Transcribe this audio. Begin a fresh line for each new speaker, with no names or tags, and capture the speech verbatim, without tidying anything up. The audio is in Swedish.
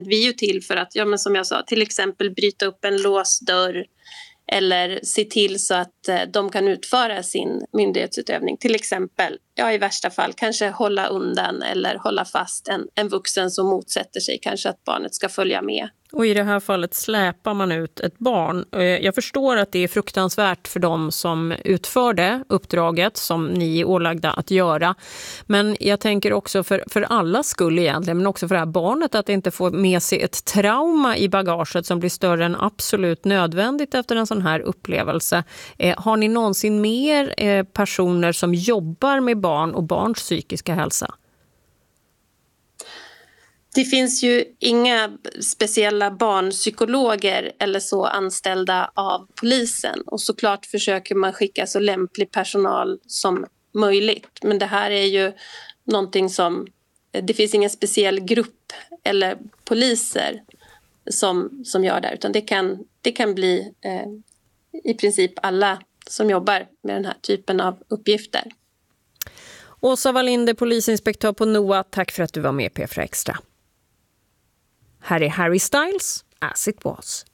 Vi är ju till för att, ja, men som jag sa, till exempel bryta upp en låst dörr eller se till så att eh, de kan utföra sin myndighetsutövning. Till exempel, ja, i värsta fall kanske hålla undan eller hålla fast en, en vuxen som motsätter sig kanske att barnet ska följa med.
Och i det här fallet släpar man ut ett barn. Jag förstår att det är fruktansvärt för dem som utförde uppdraget som ni är ålagda att göra. Men jag tänker också för, för alla skull egentligen, men också för det här barnet, att inte få med sig ett trauma i bagaget som blir större än absolut nödvändigt efter en sån här upplevelse. Eh, har ni någonsin mer eh, personer som jobbar med barn och barns psykiska hälsa?
Det finns ju inga speciella barnpsykologer eller så anställda av polisen. Och såklart försöker man skicka så lämplig personal som möjligt. Men det här är ju någonting som... Det finns ingen speciell grupp eller poliser som, som gör det. Utan det kan, det kan bli eh, i princip alla som jobbar med den här typen av uppgifter.
Åsa Wallinder, polisinspektör på N O A. Tack för att du var med, P fyra Extra. Här är Harry Styles, As It Was.